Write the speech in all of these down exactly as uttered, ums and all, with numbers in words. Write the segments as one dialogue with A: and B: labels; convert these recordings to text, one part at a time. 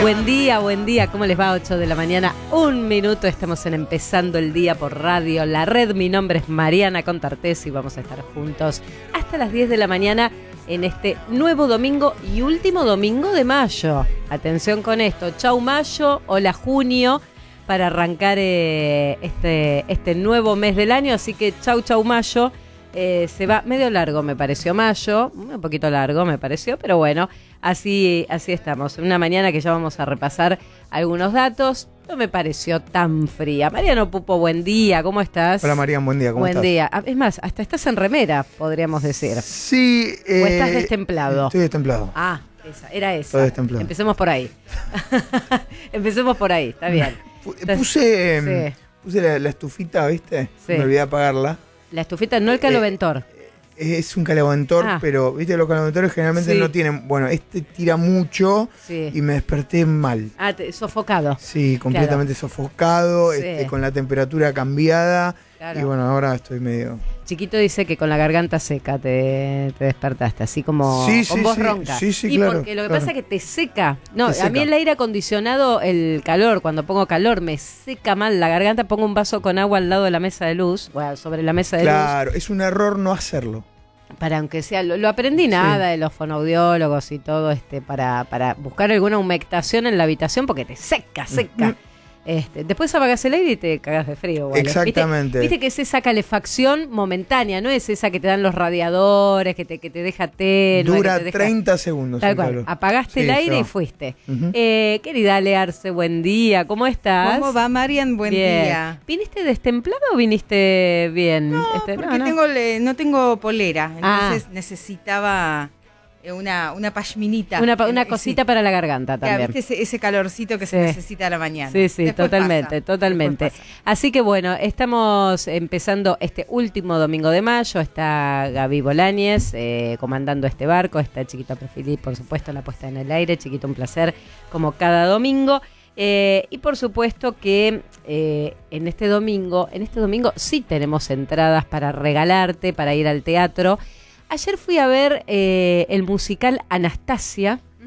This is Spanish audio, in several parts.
A: Buen día, buen día. ¿Cómo les va? ocho de la mañana, un minuto. Estamos en Empezando el Día por Radio La Red. Mi nombre es Mariana Contartés y vamos a estar juntos hasta las diez de la mañana en este nuevo domingo y último domingo de mayo. Atención con esto. Chau mayo, hola junio, para arrancar eh, este, este nuevo mes del año. Así que chau, chau mayo. Eh, se va medio largo, me pareció mayo, un poquito largo me pareció, pero bueno, así, así estamos. Una mañana que ya vamos a repasar algunos datos. No me pareció tan fría. Mariano Pupo, buen día, ¿cómo estás?
B: Hola Marian, buen día, ¿cómo
A: buen
B: estás?
A: Buen día. Es más, hasta estás en remera, podríamos decir.
B: Sí. Eh,
A: ¿O estás destemplado?
B: Estoy destemplado.
A: Ah, esa, era esa.
B: Estoy destemplado.
A: Empecemos por ahí. Empecemos por ahí, está bien.
B: Puse,
A: sí.
B: puse la, la estufita, ¿viste?
A: Sí.
B: Me olvidé apagarla.
A: La estufita, no el caloventor.
B: Eh, es un caloventor, ah. pero viste, los caloventores generalmente sí. no tienen. Bueno, este tira mucho sí. y me desperté mal.
A: Ah, te, sofocado.
B: Sí, completamente claro. sofocado, sí. este, con la temperatura cambiada.
A: Claro.
B: Y bueno, ahora estoy medio.
A: Chiquito dice que con la garganta seca te, te despertaste, así como
B: sí,
A: con
B: sí,
A: voz
B: sí,
A: ronca.
B: Sí, sí,
A: y
B: claro,
A: porque lo que
B: claro.
A: pasa es que te seca. No,
B: te seca.
A: A mí el aire acondicionado, el calor, cuando pongo calor, me seca mal la garganta. Pongo un vaso con agua al lado de la mesa de luz, bueno, sobre la mesa de
B: claro,
A: luz.
B: Claro, es un error no hacerlo.
A: Para aunque sea, lo, lo aprendí nada sí. de los fonoaudiólogos y todo, este, para, para buscar alguna humectación en la habitación, porque te seca, seca. Mm. Este, después apagás el aire y te cagás de frío. ¿Vale?
B: Exactamente.
A: ¿Viste? Viste que es esa calefacción momentánea, no es esa que te dan los radiadores, que te, que te deja tenue.
B: Dura
A: que te deja...
B: treinta segundos.
A: Tal cual. Calor. Apagaste sí, el aire y fuiste. Uh-huh. eh, querida Ale Arce, buen día. ¿Cómo estás?
C: ¿Cómo va, Marian? Buen
A: bien.
C: día.
A: ¿Viniste destemplado o viniste bien?
C: No,
A: este,
C: porque
A: no, no.
C: Tengo le, no tengo polera, entonces
A: ah.
C: necesitaba... Una, una pashminita.
A: Una, una cosita sí. para la garganta también.
C: Ya, ¿viste ese, ese calorcito que sí. se necesita a la mañana?
A: Sí, sí,
C: Después
A: totalmente,
C: pasa.
A: totalmente. Así que bueno, estamos empezando este último domingo de mayo. Está Gaby Bolañez eh, comandando este barco. Está Chiquito Perfilí, por supuesto, la puesta en el aire. Chiquito, un placer, como cada domingo. Eh, y por supuesto que eh, en este domingo, en este domingo sí tenemos entradas para regalarte, para ir al teatro. Ayer fui a ver eh, el musical Anastasia. Uh-huh.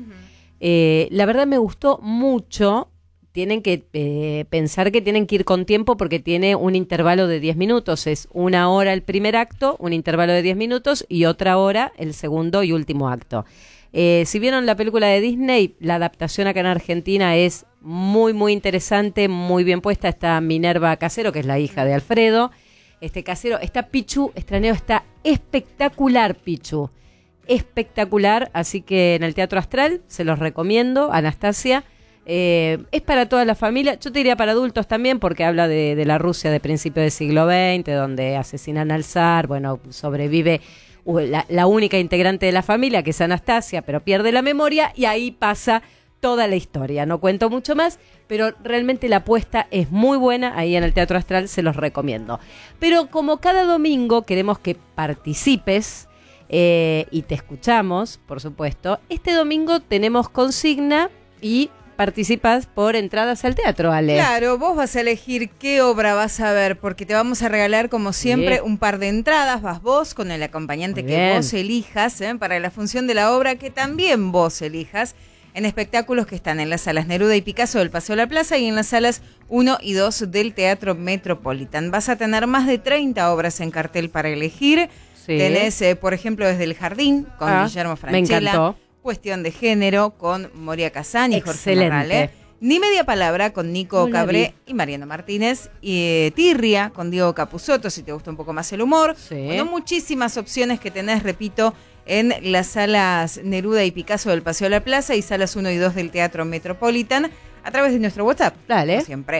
A: Eh, la verdad me gustó mucho. Tienen que eh, pensar que tienen que ir con tiempo porque tiene un intervalo de diez minutos. Es una hora el primer acto, un intervalo de diez minutos y otra hora el segundo y último acto. Eh, si vieron la película de Disney, la adaptación acá en Argentina es muy, muy interesante, muy bien puesta. Está Minerva Casero, que es la hija de Alfredo. Este Casero, está Pichu, Estraneo, está espectacular Pichu, espectacular, así que en el Teatro Astral se los recomiendo, Anastasia, eh, es para toda la familia, yo te diría para adultos también porque habla de, de la Rusia de principios del siglo veinte, donde asesinan al zar, bueno, sobrevive la, la única integrante de la familia que es Anastasia, pero pierde la memoria y ahí pasa toda la historia. No cuento mucho más, pero realmente la apuesta es muy buena. Ahí en el Teatro Astral se los recomiendo. Pero como cada domingo queremos que participes eh, y te escuchamos, por supuesto, este domingo tenemos consigna y participas por entradas al teatro, Ale.
C: Claro, vos vas a elegir qué obra vas a ver, porque te vamos a regalar, como siempre, bien. un par de entradas. Vas vos con el acompañante muy que bien. vos elijas ¿eh? para la función de la obra que también vos elijas, en espectáculos que están en las salas Neruda y Picasso del Paseo de la Plaza y en las salas uno y dos del Teatro Metropolitan. Vas a tener más de treinta obras en cartel para elegir. Sí. Tenés, eh, por ejemplo, Desde el Jardín, con ah, Guillermo Francella.
A: Me encantó.
C: Cuestión de Género, con Moria Kazan y Jorge
A: Excelente.
C: Morrale. Ni Media Palabra, con Nico Cabré y Mariano Martínez. Y eh, Tirria, con Diego Capusotto, si te gusta un poco más el humor.
A: Sí.
C: Bueno, muchísimas opciones que tenés, repito, en las salas Neruda y Picasso del Paseo de la Plaza y salas uno y dos del Teatro Metropolitan a través de nuestro WhatsApp.
A: Dale.
C: Como siempre.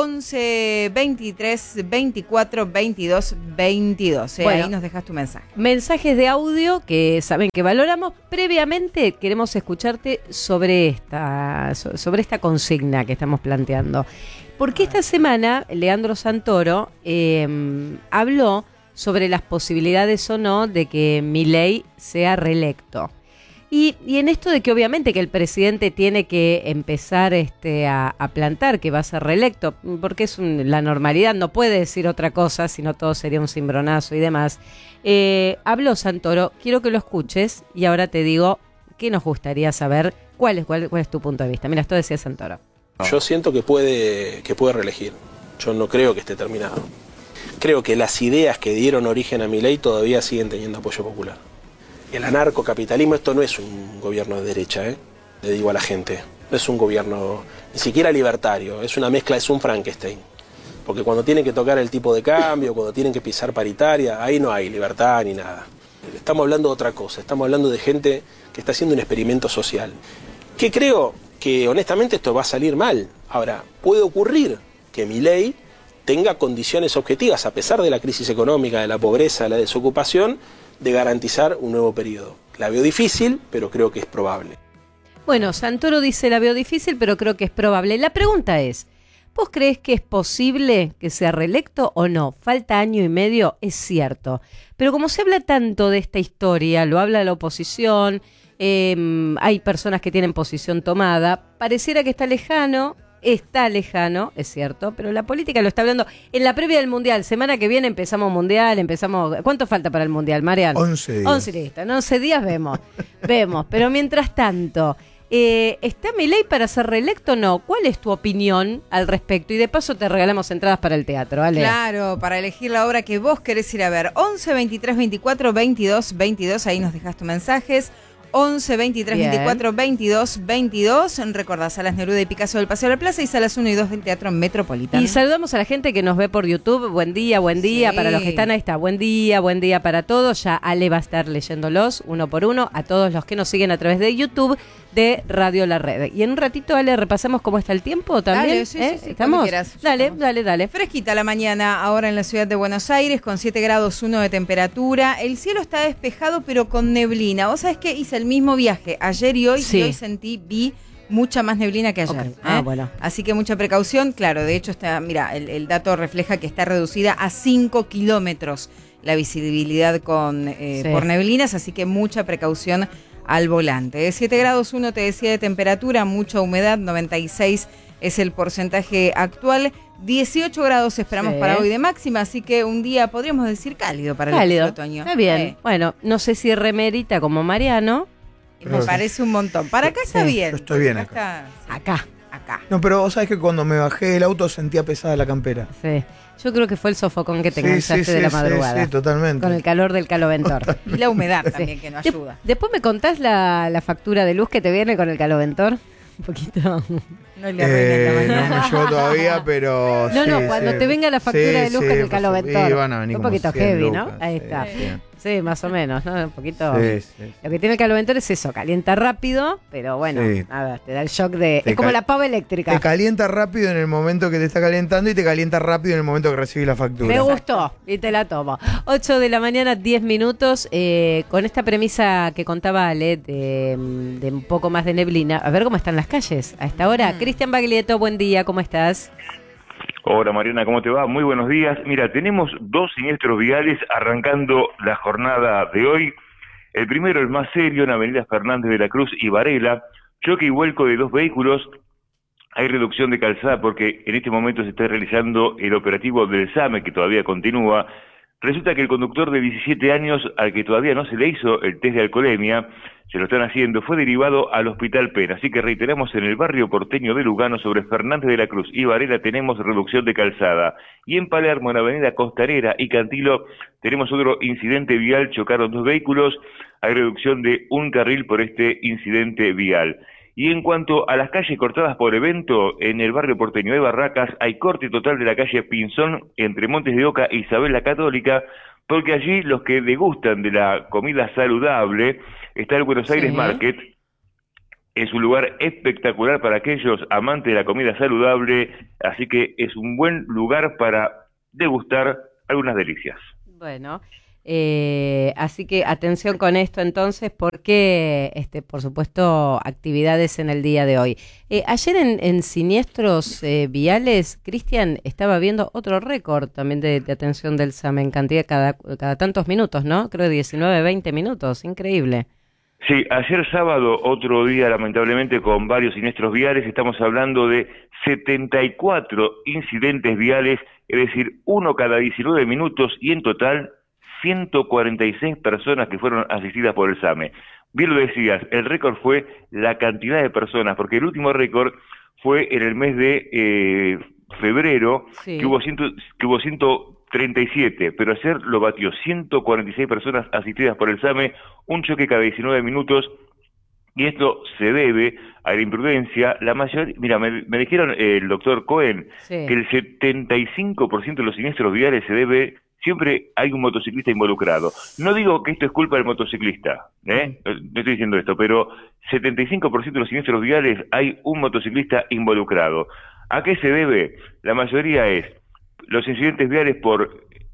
C: once, veintitrés, veinticuatro, veintidós, veintidós. Eh, bueno, ahí nos dejas tu mensaje.
A: Mensajes de audio que saben que valoramos. Previamente queremos escucharte sobre esta, sobre esta consigna que estamos planteando. Porque esta semana Leandro Santoro eh, habló sobre las posibilidades o no de que Milei sea reelecto. Y, y en esto de que obviamente que el presidente tiene que empezar este, a, a plantar que va a ser reelecto, porque es un, la normalidad, no puede decir otra cosa, sino todo sería un cimbronazo y demás. Eh, habló Santoro, quiero que lo escuches y ahora te digo ¿qué nos gustaría saber? ¿Cuál es, cuál, cuál es tu punto de vista? Mira, esto decía Santoro.
D: Yo siento que puede, que puede reelegir. Yo no creo que esté terminado. Creo que las ideas que dieron origen a Milei todavía siguen teniendo apoyo popular. El anarcocapitalismo, esto no es un gobierno de derecha, ¿eh? Le digo a la gente. No es un gobierno ni siquiera libertario, es una mezcla, es un Frankenstein. Porque cuando tienen que tocar el tipo de cambio, cuando tienen que pisar paritaria, ahí no hay libertad ni nada. Estamos hablando de otra cosa, estamos hablando de gente que está haciendo un experimento social. Que creo que honestamente esto va a salir mal. Ahora, puede ocurrir que Milei tenga condiciones objetivas, a pesar de la crisis económica, de la pobreza, de la desocupación, de garantizar un nuevo periodo. La veo difícil, pero creo que es probable.
A: Bueno, Santoro dice la veo difícil, pero creo que es probable. La pregunta es, ¿vos creés que es posible que sea reelecto o no? Falta año y medio, es cierto. Pero como se habla tanto de esta historia, lo habla la oposición, eh, hay personas que tienen posición tomada, pareciera que está lejano, está lejano, es cierto, pero la política lo está hablando. En la previa del Mundial, semana que viene empezamos Mundial, empezamos... ¿Cuánto falta para el Mundial, Mariano?
B: once días.
A: once, listo, en once días vemos, vemos, pero mientras tanto... Eh, ¿Está Milei para ser reelecto o no? ¿Cuál es tu opinión al respecto? Y de paso te regalamos entradas para el teatro, ¿vale?
C: Claro, para elegir la obra que vos querés ir a ver. once, veintitrés, veinticuatro, veintidós, veintidós, ahí nos dejas tus mensajes. once, veintitrés, veinticuatro, veintidós, veintidós. Recordá, Salas Neruda y Picasso del Paseo de la Plaza y Salas uno y dos del Teatro Metropolitano.
A: Y saludamos a la gente que nos ve por YouTube. Buen día, buen día. Sí. Para los que están, ahí está. Buen día, buen día para todos. Ya Ale va a estar leyéndolos uno por uno. A todos los que nos siguen a través de YouTube de Radio La Red. Y en un ratito, Ale, repasamos cómo está el tiempo también.
C: Dale, sí,
A: ¿Eh?
C: sí, sí,
A: ¿Estamos?
C: Quieras,
A: dale,
C: estamos.
A: dale, dale.
C: Fresquita la mañana ahora en la ciudad de Buenos Aires con siete grados uno de temperatura. El cielo está despejado pero con neblina. Vos sabés que hice el mismo viaje ayer y hoy,
A: sí.
C: y hoy sentí, vi mucha más neblina que ayer.
A: Okay.
C: ¿eh?
A: Ah, bueno.
C: Así que mucha precaución. Claro, de hecho, está, mira, el, el dato refleja que está reducida a cinco kilómetros la visibilidad con eh,
A: sí.
C: por neblinas, así que mucha precaución al volante. siete grados uno te decía de temperatura, mucha humedad, noventa y seis es el porcentaje actual. dieciocho grados esperamos sí. para hoy de máxima, así que un día podríamos decir cálido para
A: cálido.
C: el otoño.
A: Está bien.
C: Eh.
A: Bueno, no sé si remerita como Mariano.
C: Me parece un montón. Para acá está
A: sí.
C: bien.
B: Yo estoy bien acá.
C: Está, sí.
A: Acá.
C: Acá.
B: No, pero vos sabés que cuando me bajé del auto sentía pesada la campera.
A: Sí. Yo creo que fue el sofocón que te
B: sí,
A: enganchaste
B: sí,
A: de
B: sí,
A: la madrugada.
B: Sí, sí, totalmente.
A: Con el calor del caloventor.
C: Y la humedad
A: sí.
C: también, que no
A: De-
C: ayuda.
A: Después me contás la, la factura de luz que te viene con el caloventor. Un poquito.
C: No le arruines la
B: Eh,
C: mañana.
B: no me llegó todavía, pero
A: No,
B: sí,
A: no, cuando
B: sí.
A: te venga la factura
B: Sí,
A: de luz
B: sí,
A: con el
B: por
A: caloventor.
B: supuesto. Y van a venir
A: Un
B: como
A: poquito
B: cien
A: heavy,
B: lucas,
A: ¿no? Ahí
B: sí,
A: está.
B: sí.
A: Sí, más o menos, ¿no? Un poquito.
B: Sí, sí.
A: Lo que tiene el caloventor es eso, calienta rápido, pero bueno,
B: Sí.
A: a ver, te da el shock de...
B: Te
A: es como
B: cal-
A: la pava eléctrica.
B: Te calienta rápido en el momento que te está calentando y te calienta rápido en el momento que recibís la factura.
A: Me gustó y te la tomo. ocho de la mañana, diez minutos, eh, con esta premisa que contaba Ale de, de un poco más de neblina. A ver cómo están las calles a esta hora.
C: Mm.
A: Cristian Baglietto, buen día, ¿cómo estás?
E: Hola Mariana, ¿cómo te va? Muy buenos días. Mira, tenemos dos siniestros viales arrancando la jornada de hoy. El primero, el más serio, en Avenida Fernández de la Cruz y Varela. Choque y vuelco de dos vehículos. Hay reducción de calzada porque en este momento se está realizando el operativo del SAME, que todavía continúa. Resulta que el conductor de diecisiete años, al que todavía no se le hizo el test de alcoholemia, se lo están haciendo, fue derivado al Hospital Pena. Así que reiteramos, en el barrio porteño de Lugano, sobre Fernández de la Cruz y Varela, tenemos reducción de calzada. Y en Palermo, en Avenida Costanera y Cantilo, tenemos otro incidente vial, chocaron dos vehículos, hay reducción de un carril por este incidente vial. Y en cuanto a las calles cortadas por evento, en el barrio porteño de Barracas hay corte total de la calle Pinzón entre Montes de Oca e Isabel la Católica, porque allí los que degustan de la comida saludable, está el Buenos Aires
A: Sí.
E: Market, es un lugar espectacular para aquellos amantes de la comida saludable, así que es un buen lugar para degustar algunas delicias.
A: Bueno, eh, así que atención con esto entonces, porque, este, por supuesto, actividades en el día de hoy. Eh, ayer en, en Siniestros eh, Viales, Cristian, estaba viendo otro récord también de, de atención del SAME en cantidad cada, cada tantos minutos, ¿no? Creo diecinueve, veinte minutos, increíble.
E: Sí, ayer sábado, otro día lamentablemente con varios siniestros viales, estamos hablando de setenta y cuatro incidentes viales, es decir, uno cada diecinueve minutos y en total ciento cuarenta y seis personas que fueron asistidas por el SAME. bien lo decías, el récord fue la cantidad de personas, porque el último récord fue en el mes de eh, febrero, sí. que hubo ciento, que hubo ciento treinta y siete, pero ayer lo batió, ciento cuarenta y seis personas asistidas por el SAME, un choque cada diecinueve minutos, y esto se debe a la imprudencia. La mayoría, mira, me, me dijeron eh, el doctor Cohen, sí. que el setenta y cinco por ciento de los siniestros viales se debe, siempre hay un motociclista involucrado. No digo que esto es culpa del motociclista, ¿eh? no estoy diciendo esto, pero setenta y cinco por ciento de los siniestros viales hay un motociclista involucrado. ¿A qué se debe? La mayoría es los incidentes viales por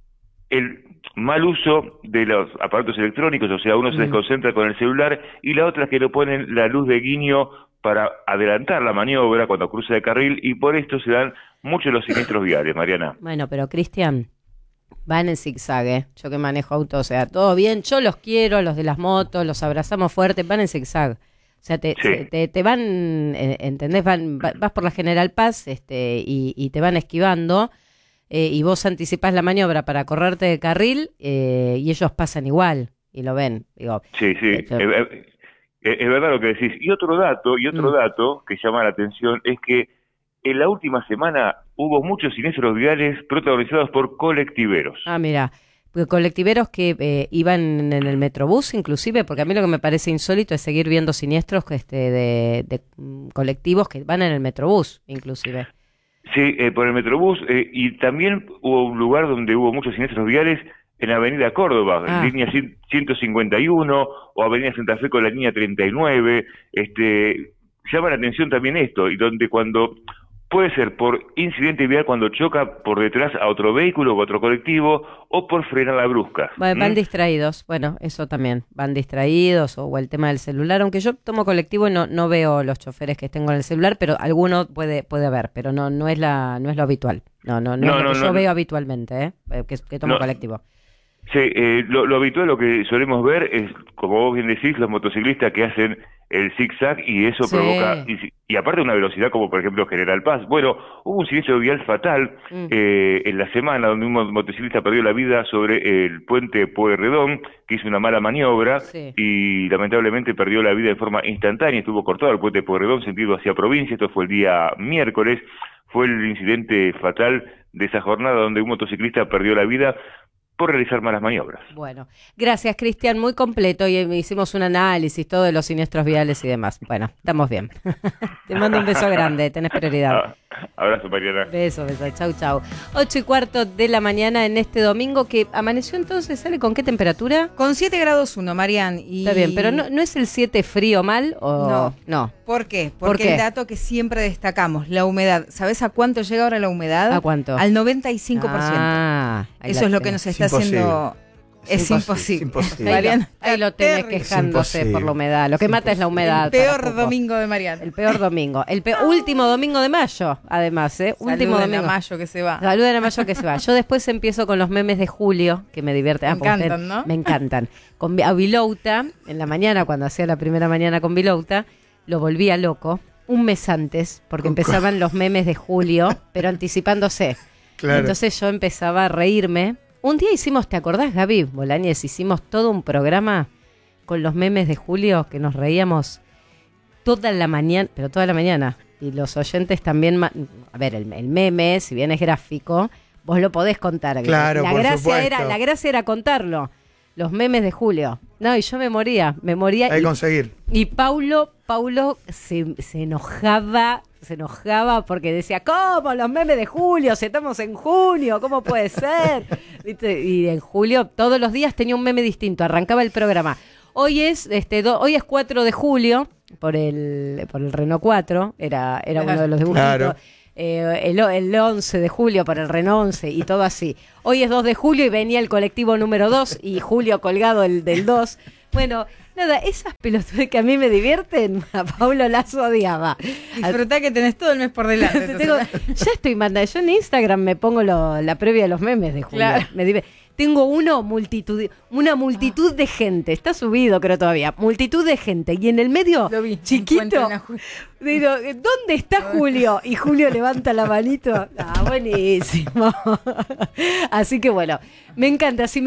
E: el mal uso de los aparatos electrónicos, o sea, uno se desconcentra con el celular, y la otra es que le ponen la luz de guiño para adelantar la maniobra cuando cruza de carril, y por esto se dan muchos los siniestros viales, Mariana.
A: Bueno, pero Cristian, van en zigzag, ¿eh? Yo que manejo auto, o sea, todo bien, yo los quiero, los de las motos, los abrazamos fuerte, van en zigzag. O sea, te, sí. te, te van, ¿entendés? Van, vas por la General Paz este, y, y te van esquivando. Eh, y vos anticipás la maniobra para correrte de carril eh, y ellos pasan igual y lo ven. Digo,
E: sí, sí, es, es, es verdad lo que decís. Y otro dato, y otro mm. dato que llama la atención es que en la última semana hubo muchos siniestros viales protagonizados por colectiveros.
A: Ah, mira, colectiveros que eh, iban en el Metrobús inclusive, porque a mí lo que me parece insólito es seguir viendo siniestros este, de, de um, colectivos que van en el Metrobús inclusive.
E: Sí, eh, por el Metrobús, eh, y también hubo un lugar donde hubo muchos siniestros viales en Avenida Córdoba, ah. en línea ciento cincuenta y uno, o Avenida Santa Fe con la línea treinta y nueve. Este, llama la atención también esto, y donde cuando puede ser por incidente vial, cuando choca por detrás a otro vehículo o otro colectivo, o por frenar la brusca.
A: Bueno, van
E: ¿Mm?
A: distraídos, bueno, eso también, van distraídos, o, o el tema del celular, aunque yo tomo colectivo y no, no veo los choferes que estén con el celular, pero alguno puede puede haber, pero no no es la no es lo habitual, no no no, no es lo no, que no, yo no. veo habitualmente, ¿eh? que, que tomo no. colectivo.
E: Sí, eh, lo, lo habitual, lo que solemos ver es, como vos bien decís, los motociclistas que hacen el zigzag, y eso sí. provoca, y, y aparte una velocidad como por ejemplo General Paz. Bueno, hubo un siniestro vial fatal mm. eh, en la semana donde un motociclista perdió la vida sobre el puente Pueyrredón, que hizo una mala maniobra sí. y lamentablemente perdió la vida de forma instantánea. Estuvo cortado el puente Pueyrredón sentido hacia provincia. Esto fue el día miércoles, fue el incidente fatal de esa jornada donde un motociclista perdió la vida por realizar malas maniobras.
A: Bueno, gracias Cristian, muy completo, y hicimos un análisis todo de los siniestros viales y demás. Bueno, estamos bien. Te mando un beso grande, tenés prioridad.
E: Abrazo, Mariana.
A: Beso, beso, chau, chau. Ocho y cuarto de la mañana en este domingo, que amaneció entonces, ¿sale con qué temperatura?
C: Con siete grados uno, Marian. Y...
A: Está bien, pero ¿no, no es el siete frío mal? O...
C: No.
A: no.
C: ¿Por qué? Porque ¿Por qué? El dato que siempre destacamos, la humedad. ¿Sabés a cuánto llega ahora la humedad?
A: ¿A cuánto?
C: Al noventa y cinco por ciento. Ah, eso es lo que nos está
B: imposible.
C: haciendo... Es imposible.
B: imposible.
A: Mariana, ahí lo tenés quejándose por la humedad. Lo que mata es la humedad.
C: El peor domingo de Mariana.
A: El peor domingo. El pe- último domingo de mayo, además, ¿eh?
C: Saluden
A: último domingo.
C: a mayo que se va.
A: Saluden a mayo que se va. Yo después empiezo con los memes de Julio, que me divierten.
C: Me
A: ah,
C: encantan,
A: usted,
C: ¿no?
A: Me encantan. Con a Vilouta, en la mañana, cuando hacía la primera mañana con Vilouta, lo volvía loco. Un mes antes, porque empezaban los memes de Julio, pero anticipándose. Claro. Entonces yo empezaba a reírme. Un día hicimos, ¿te acordás, Gaby Bolañez? Hicimos todo un programa con los memes de Julio, que nos reíamos toda la mañana, pero toda la mañana. Y los oyentes también, ma- a ver, el, el meme, si bien es gráfico, vos lo podés contar.
B: Claro,
A: la
B: por
A: gracia
B: supuesto.
A: era, la gracia era contarlo. Los memes de Julio. No, y yo me moría, me moría.
B: Hay que
A: y,
B: conseguir.
A: Y Paulo, Paulo se, se enojaba, se enojaba porque decía, ¿cómo los memes de Julio? Si estamos en junio, ¿cómo puede ser? ¿Viste? Y en julio todos los días tenía un meme distinto, arrancaba el programa. Hoy es este do, hoy es cuatro de julio, por el por el Renault cuatro, era, era uno de los dibujitos. Claro. Eh, el, el once de julio por el Renault once y todo así. Hoy es dos de julio y venía el colectivo número dos y Julio colgado el del dos. Bueno, nada, esas pelotudes que a mí me divierten, a Paulo las odiaba.
C: Disfrutá que tenés todo el mes por delante.
A: Tengo, ya estoy mandando, yo en Instagram me pongo lo, la previa de los memes de Julio. Claro. Me div- Tengo uno multitud, una multitud ah. de gente, está subido creo todavía, multitud de gente, y en el medio,
C: lo vi,
A: chiquito, digo, ¿dónde está Julio? Y Julio levanta la manito, ah, buenísimo. Así que bueno, me encanta, si me